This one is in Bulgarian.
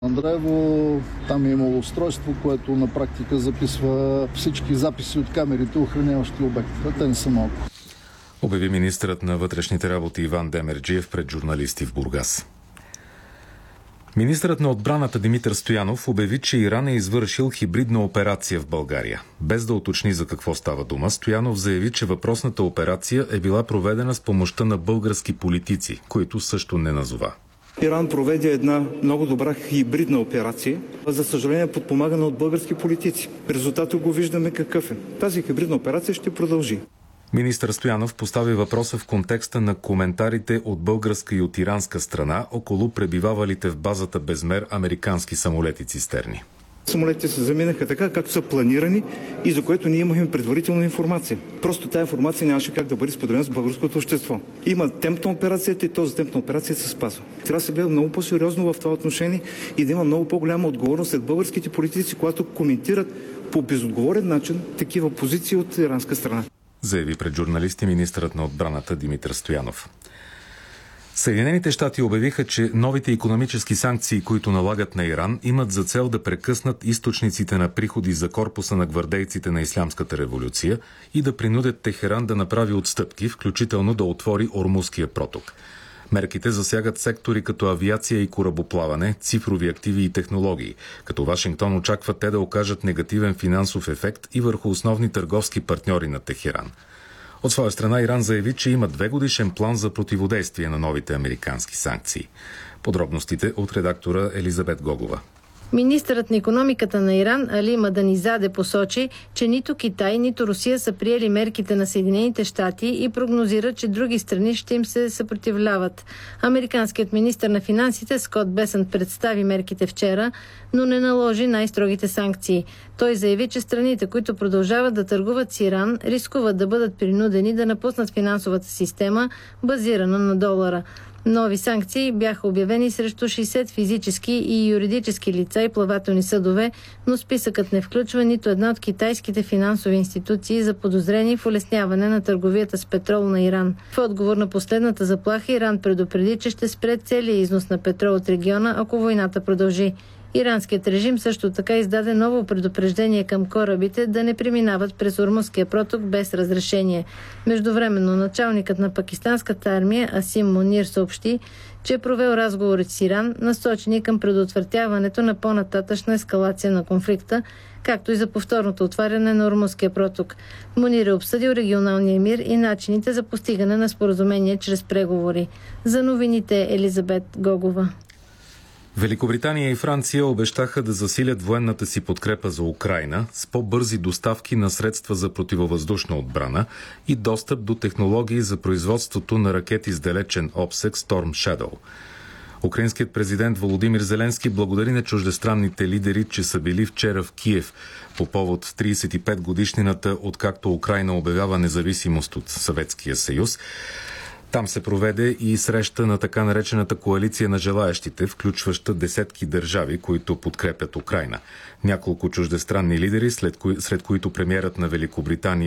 Андреево, там е имало устройство, което на практика записва всички записи от камерите, охраняващи обекта. Те не са малко. Обяви министърът на вътрешните работи Иван Демерджиев пред журналисти в Бургас. Министърът на отбраната Димитър Стоянов обяви, че Иран е извършил хибридна операция в България. Без да уточни за какво става дума, Стоянов заяви, че въпросната операция е била проведена с помощта на български политици, които също не назова. Иран проведе една много добра хибридна операция, за съжаление подпомагана от български политици. Резултатът го виждаме какъв е. Тази хибридна операция ще продължи. Министър Стоянов постави въпроса в контекста на коментарите от българска и от иранска страна около пребивавалите в базата Безмер американски самолети-цистерни. Самолетите се заминаха така, както са планирани и за което ние имахме предварителна информация. Просто тази информация нямаше как да бъде споделена с българското общество. Има темп на операцията и този темп на операцията се спазва. Трябва да се гледа много по-сериозно в това отношение и да има много по-голяма отговорност след българските политици, когато коментират по безотговорен начин такива позиции от иранска страна. Заяви пред журналисти министърът на отбраната Димитър Стоянов. Съединените щати обявиха, че новите икономически санкции, които налагат на Иран, имат за цел да прекъснат източниците на приходи за корпуса на гвардейците на Ислямската революция и да принудят Техеран да направи отстъпки, включително да отвори Ормузския проток. Мерките засягат сектори като авиация и корабоплаване, цифрови активи и технологии, като Вашингтон очаква те да окажат негативен финансов ефект и върху основни търговски партньори на Техеран. От своя страна Иран заяви, че има 2-годишен план за противодействие на новите американски санкции. Подробностите от редактора Елизабет Гогова. Министърът на икономиката на Иран Али Маданизаде посочи, че нито Китай, нито Русия са приели мерките на Съединените щати и прогнозира, че други страни ще им се съпротивляват. Американският министър на финансите Скот Бесънт представи мерките вчера, но не наложи най-строгите санкции. Той заяви, че страните, които продължават да търгуват с Иран, рискуват да бъдат принудени да напуснат финансовата система, базирана на долара. Нови санкции бяха обявени срещу 60 физически и юридически лица и плавателни съдове, но списъкът не включва нито една от китайските финансови институции за подозрени в улесняване на търговията с петрол на Иран. В отговор на последната заплаха Иран предупреди, че ще спре целия износ на петрол от региона, ако войната продължи. Иранският режим също така издаде ново предупреждение към корабите да не преминават през Ормузския проток без разрешение. Междувременно началникът на пакистанската армия Асим Мунир съобщи, че е провел разговори с Иран, насочени към предотвратяването на по-нататъчна ескалация на конфликта, както и за повторното отваряне на Ормузския проток. Мунир е обсъдил регионалния мир и начините за постигане на споразумение чрез преговори. За новините Елизабет Гогова. Великобритания и Франция обещаха да засилят военната си подкрепа за Украйна с по-бързи доставки на средства за противовъздушна отбрана и достъп до технологии за производството на ракети с далечен обсег Storm Shadow. Украинският президент Володимир Зеленски благодари на чуждестранните лидери, че са били вчера в Киев по повод 35 годишнината, откакто Украйна обявява независимост от Съветския съюз. Там се проведе и среща на така наречената коалиция на желаещите, включваща десетки държави, които подкрепят Украйна. Няколко чуждестранни лидери, сред които премиерът на Великобритания